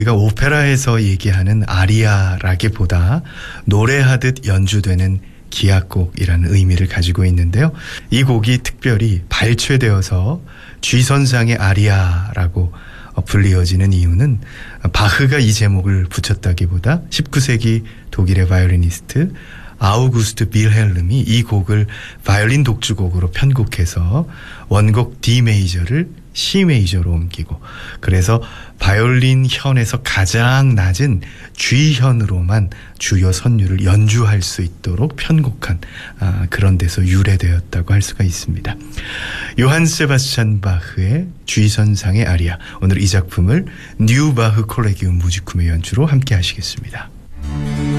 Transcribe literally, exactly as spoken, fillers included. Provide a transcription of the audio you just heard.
우리가 오페라에서 얘기하는 아리아라기보다 노래하듯 연주되는 기악곡이라는 의미를 가지고 있는데요. 이 곡이 특별히 발췌되어서 G선상의 아리아라고 불리어지는 이유는 바흐가 이 제목을 붙였다기보다 십구 세기 독일의 바이올리니스트 아우구스트 빌헬름이 이 곡을 바이올린 독주곡으로 편곡해서 원곡 D 메이저를 C 메이저로 옮기고, 그래서 바이올린 현에서 가장 낮은 G현으로만 주요 선율을 연주할 수 있도록 편곡한 아, 그런 데서 유래되었다고 할 수가 있습니다. 요한 세바스찬 바흐의 G선상의 아리아, 오늘 이 작품을 뉴 바흐 콜레기움 무지쿰의 연주로 함께 하시겠습니다.